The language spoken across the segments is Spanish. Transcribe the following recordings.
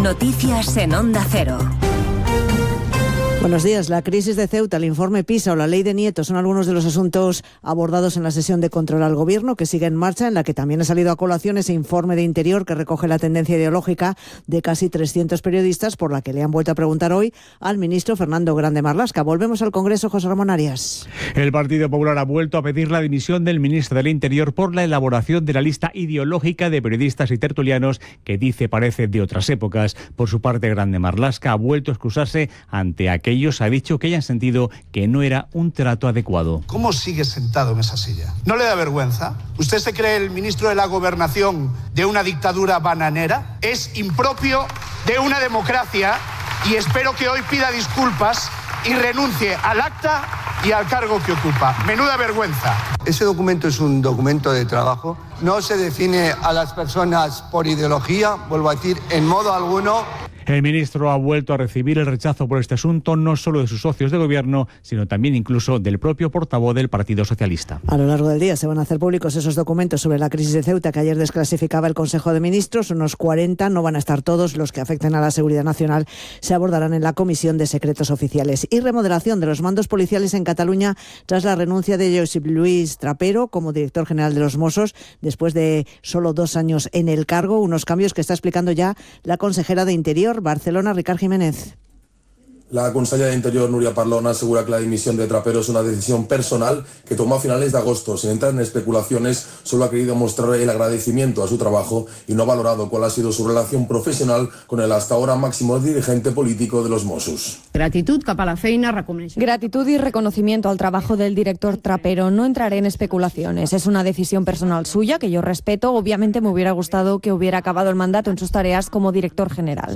Noticias en Onda Cero. Buenos días. La crisis de Ceuta, el informe PISA o la ley de Nieto son algunos de los asuntos abordados en la sesión de control al Gobierno, que sigue en marcha, en la que también ha salido a colación ese informe de Interior que recoge la tendencia ideológica de casi 300 periodistas, por la que le han vuelto a preguntar hoy al ministro Fernando Grande Marlaska. Volvemos al Congreso, José Ramón Arias. El Partido Popular ha vuelto a pedir la dimisión del ministro del Interior por la elaboración de la lista ideológica de periodistas y tertulianos que dice parece de otras épocas. Por su parte, Grande Marlaska ha vuelto a excusarse ante aquellos ha dicho que hayan sentido que no era un trato adecuado. ¿Cómo sigue sentado en esa silla? ¿No le da vergüenza? ¿Usted se cree el ministro de la Gobernación de una dictadura bananera? Es impropio de una democracia y espero que hoy pida disculpas y renuncie al acta y al cargo que ocupa. Menuda vergüenza. Ese documento es un documento de trabajo. No se define a las personas por ideología, vuelvo a decir, en modo alguno. El ministro ha vuelto a recibir el rechazo por este asunto no solo de sus socios de gobierno, sino también incluso del propio portavoz del Partido Socialista. A lo largo del día se van a hacer públicos esos documentos sobre la crisis de Ceuta que ayer desclasificaba el Consejo de Ministros. Unos 40, no van a estar todos, los que afecten a la seguridad nacional se abordarán en la Comisión de Secretos Oficiales. Y remodelación de los mandos policiales en Cataluña tras la renuncia de Josep Lluís Trapero como director general de los Mossos, después de solo 2 años en el cargo. Unos cambios que está explicando ya la consejera de Interior, Barcelona, Ricard Jiménez. La consellera de Interior, Núria Parlon, asegura que la dimisión de Trapero es una decisión personal que tomó a finales de agosto. Sin entrar en especulaciones, solo ha querido mostrar el agradecimiento a su trabajo y no ha valorado cuál ha sido su relación profesional con el hasta ahora máximo dirigente político de los Mossos. Gratitud y reconocimiento al trabajo del director Trapero. No entraré en especulaciones. Es una decisión personal suya que yo respeto. Obviamente me hubiera gustado que hubiera acabado el mandato en sus tareas como director general.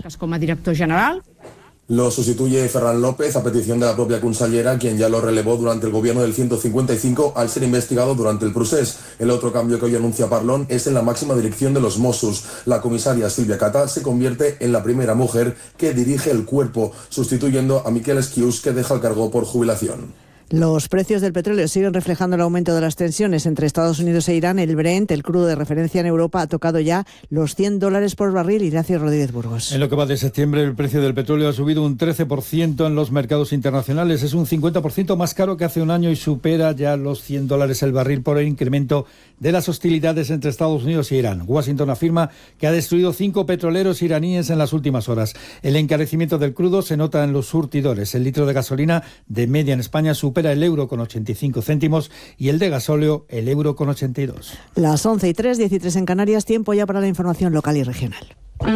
Lo sustituye Ferran López a petición de la propia consellera, quien ya lo relevó durante el gobierno del 155 al ser investigado durante el procés. El otro cambio que hoy anuncia Parlon es en la máxima dirección de los Mossos. La comisaria Sílvia Catà se convierte en la primera mujer que dirige el cuerpo, sustituyendo a Miquel Esquius, que deja el cargo por jubilación. Los precios del petróleo siguen reflejando el aumento de las tensiones entre Estados Unidos e Irán. El Brent, el crudo de referencia en Europa, ha tocado ya los $100 por barril. Ignacio Rodríguez Burgos. En lo que va de septiembre, el precio del petróleo ha subido un 13% en los mercados internacionales. Es un 50% más caro que hace un año y supera ya los $100 el barril por el incremento de las hostilidades entre Estados Unidos e Irán. Washington afirma que ha destruido 5 petroleros iraníes en las últimas horas. El encarecimiento del crudo se nota en los surtidores. El litro de gasolina de media en España supera el euro con 85 céntimos y el de gasóleo el euro con 82. Las 11:03, 13 en Canarias, tiempo ya para la información local y regional.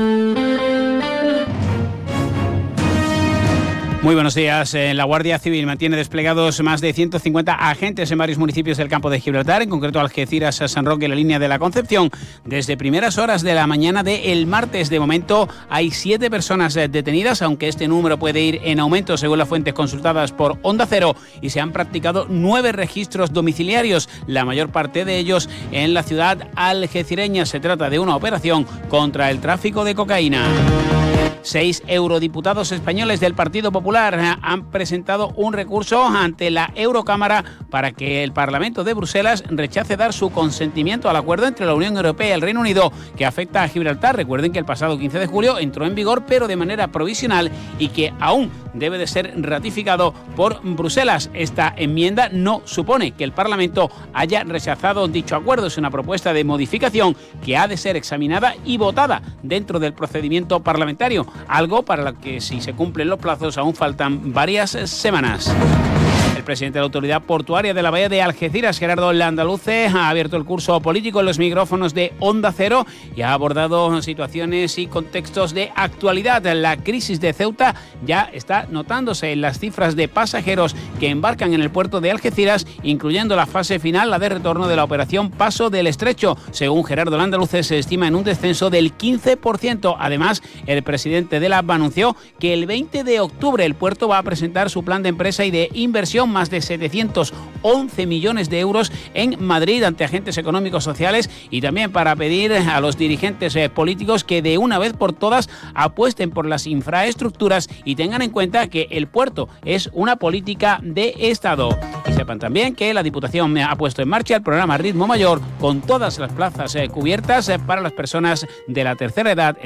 Muy buenos días. La Guardia Civil mantiene desplegados más de 150 agentes en varios municipios del campo de Gibraltar, en concreto Algeciras, San Roque y la línea de la Concepción, desde primeras horas de la mañana del martes. De momento hay 7 personas detenidas, aunque este número puede ir en aumento según las fuentes consultadas por Onda Cero, y se han practicado 9 registros domiciliarios, la mayor parte de ellos en la ciudad algecireña. Se trata de una operación contra el tráfico de cocaína. 6 eurodiputados españoles del Partido Popular han presentado un recurso ante la Eurocámara para que el Parlamento de Bruselas rechace dar su consentimiento al acuerdo entre la Unión Europea y el Reino Unido que afecta a Gibraltar. Recuerden que el pasado 15 de julio entró en vigor, pero de manera provisional, y que aún debe de ser ratificado por Bruselas. Esta enmienda no supone que el Parlamento haya rechazado dicho acuerdo. Es una propuesta de modificación que ha de ser examinada y votada dentro del procedimiento parlamentario, algo para lo que, si se cumplen los plazos, aún faltan varias semanas. El presidente de la Autoridad Portuaria de la Bahía de Algeciras, Gerardo Landaluce, ha abierto el curso político en los micrófonos de Onda Cero y ha abordado situaciones y contextos de actualidad. La crisis de Ceuta ya está notándose en las cifras de pasajeros que embarcan en el puerto de Algeciras, incluyendo la fase final, la de retorno de la operación Paso del Estrecho. Según Gerardo Landaluce, se estima en un descenso del 15%. Además, el presidente de la ABA anunció que el 20 de octubre el puerto va a presentar su plan de empresa y de inversión, más de 711 millones de euros en Madrid ante agentes económicos sociales, y también para pedir a los dirigentes políticos que de una vez por todas apuesten por las infraestructuras y tengan en cuenta que el puerto es una política de Estado. Y sepan también que la Diputación ha puesto en marcha el programa Ritmo Mayor, con todas las plazas cubiertas para las personas de la tercera edad